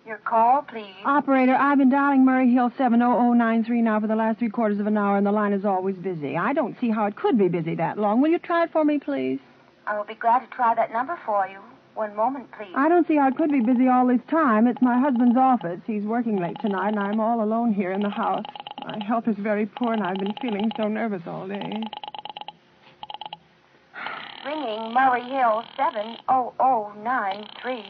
Your call, please. Operator, I've been dialing Murray Hill 70093 now for the last 3/4 of an hour, and the line is always busy. I don't see how it could be busy that long. Will you try it for me, please? I will be glad to try that number for you. One moment, please. I don't see how it could be busy all this time. It's my husband's office. He's working late tonight, and I'm all alone here in the house. My health is very poor, and I've been feeling so nervous all day. Ringing Murray Hill 70093.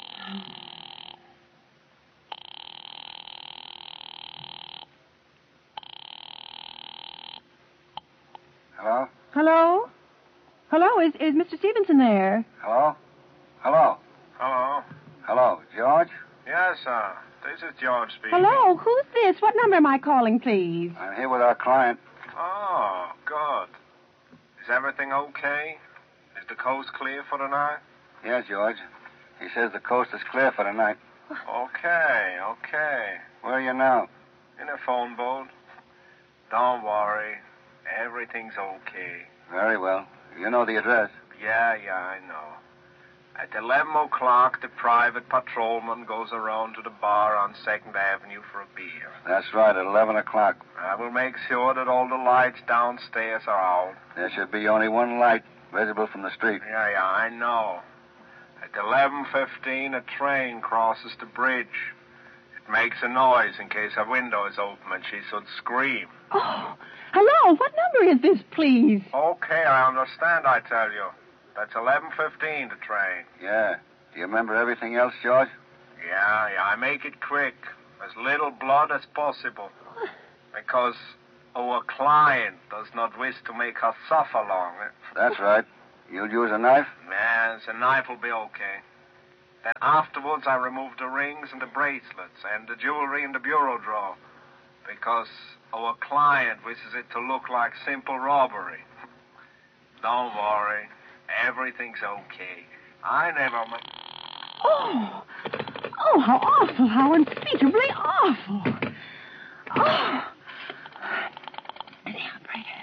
Hello? Hello? Hello, is Mr. Stevenson there? Hello? Hello? Hello? Hello, George? Yes, sir. This is George speaking. Hello, who's this? What number am I calling, please? I'm here with our client. Oh, good. Is everything okay? Is the coast clear for the night? Yes, George. He says the coast is clear for the night. Okay. Where are you now? In a phone boat. Don't worry. Everything's okay. Very well. You know the address. Yeah, I know. At 11 o'clock, the private patrolman goes around to the bar on 2nd Avenue for a beer. That's right, at 11 o'clock. I will make sure that all the lights downstairs are out. There should be only one light visible from the street. Yeah, I know. At 11:15, a train crosses the bridge. It makes a noise in case her window is open and she should scream. Oh, hello, what number is this, please? Okay, I understand, I tell you. That's 11:15, the train. Yeah. Do you remember everything else, George? Yeah, I make it quick. As little blood as possible. Because our client does not wish to make her suffer long. That's right. You'll use a knife? Yes, a knife will be okay. Then afterwards I remove the rings and the bracelets and the jewelry in the bureau drawer. Because our client wishes it to look like simple robbery. Don't worry. Everything's okay. I never... Oh, how awful, how unspeakably awful. Oh. The operator.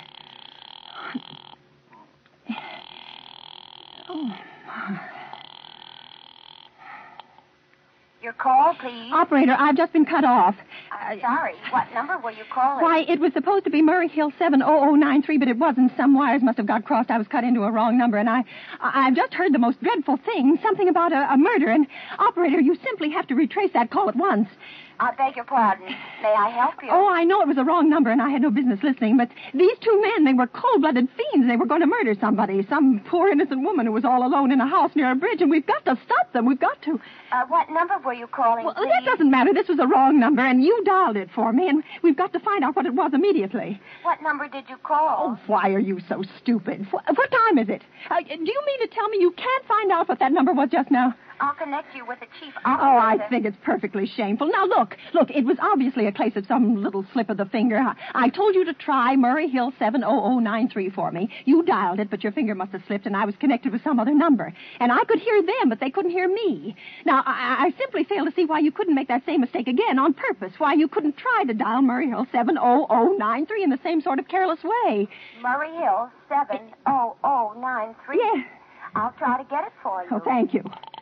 Oh, Your call, please. Operator, I've just been cut off. Sorry, what number were you calling? Why, it was supposed to be Murray Hill 70093, but it wasn't. Some wires must have got crossed. I was cut into a wrong number, and I've just heard the most dreadful thing, something about a murder, and, operator, you simply have to retrace that call at once. I beg your pardon. May I help you? Oh, I know it was a wrong number, and I had no business listening, but these two men, they were cold-blooded fiends. They were going to murder somebody, some poor innocent woman who was all alone in a house near a bridge, and we've got to stop them. We've got to. What number were you calling, Well, please? that doesn't matter. This was a wrong number, and you dialed it for me, and we've got to find out what it was immediately. What number did you call? Oh, why are you so stupid? What time is it? Do you mean to tell me you can't find out what that number was just now? I'll connect you with the chief Oh, operator. I think it's perfectly shameful. Now, look, it was obviously a case of some little slip of the finger. I told you to try Murray Hill 70093 for me. You dialed it, but your finger must have slipped, and I was connected with some other number. And I could hear them, but they couldn't hear me. Now, I simply fail to see why you couldn't make that same mistake again on purpose, why you couldn't try to dial Murray Hill 70093 in the same sort of careless way. Murray Hill 70093? Yes. I'll try to get it for you. Oh, thank you.